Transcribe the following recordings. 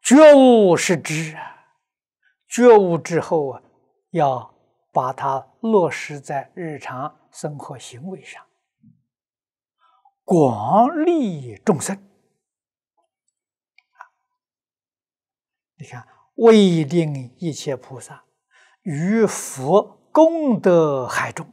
觉悟是知啊，觉悟之后啊，要把它落实在日常生活行为上，广利众生。你看，为令一切菩萨于佛功德海中，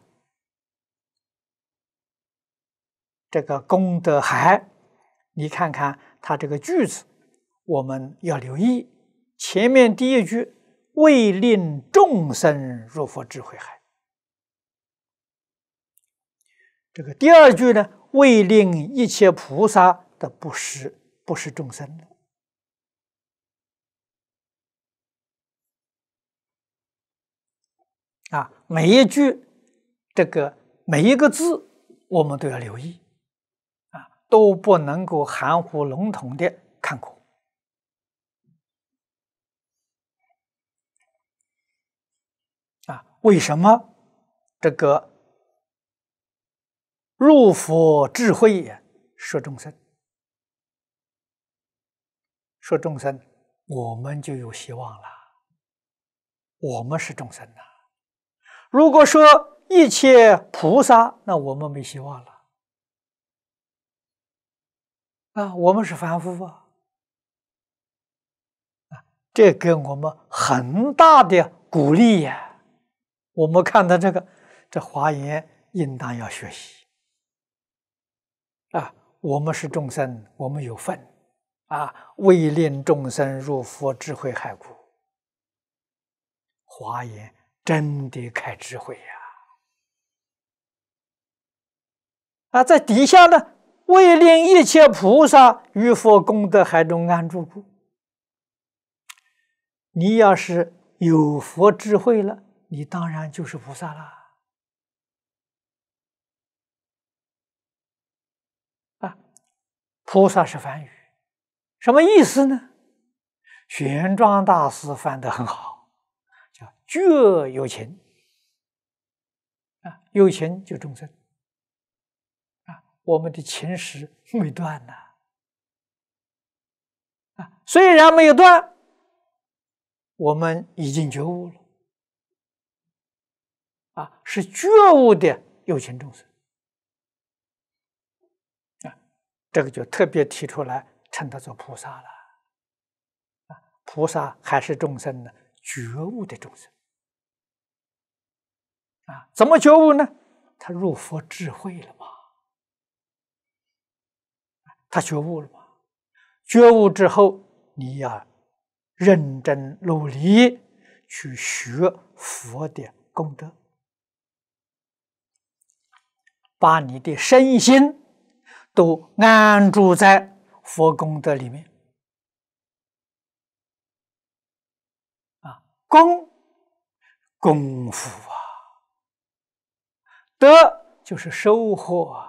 这个功德海，你看看它这个句子，我们要留意前面第一句“为令众生入佛智慧海”，这个第二句呢，“为令一切菩萨”的不是众生了。每一句每一个字，我们都要留意都不能够含糊笼统的看过为什么这个入佛智慧呀？说众生，说众生，我们就有希望了。我们是众生呐。如果说一切菩萨，那我们没希望了我们是凡夫这给我们很大的鼓励呀。我们看到这华严，应当要学习我们是众生，我们有份为令众生入佛智慧海故，华严真的开智慧在底下呢，为令一切菩萨于佛功德海中安住故。你要是有佛智慧了，你当然就是菩萨了菩萨是梵语，什么意思呢？玄奘大师翻得很好，叫觉有情有情就众生我们的情识没断虽然没有断，我们已经觉悟了是觉悟的有情众生这个就特别提出来，称他做菩萨了菩萨还是众生呢？觉悟的众生怎么觉悟呢？他入佛智慧了嘛，他觉悟了嘛。觉悟之后，你要认真努力去学佛的功德，把你的身心都安住在佛功德里面功夫德就是收获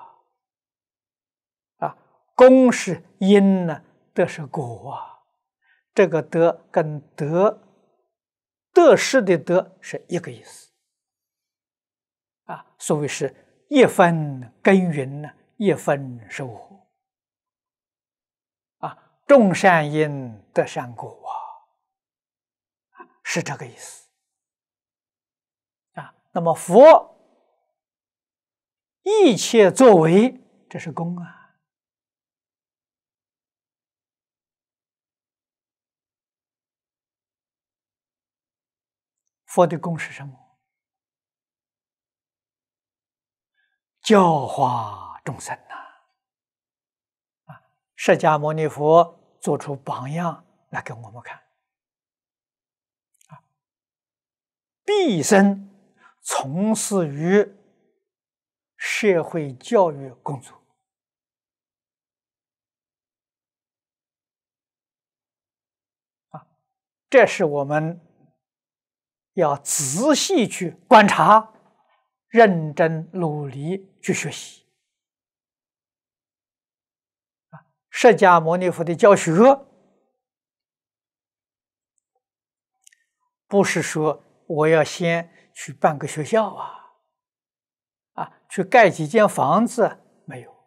功是因德是果这个德跟得失的得是一个意思所谓是一分耕耘一分收获种善因得善果是这个意思那么佛一切作为，这是功佛的功是什么？教化众生释迦牟尼佛做出榜样来给我们看毕生从事于社会教育工作这是我们要仔细去观察，认真努力去学习释迦牟尼佛的教学不是说我要先去办个学校去盖几间房子，没有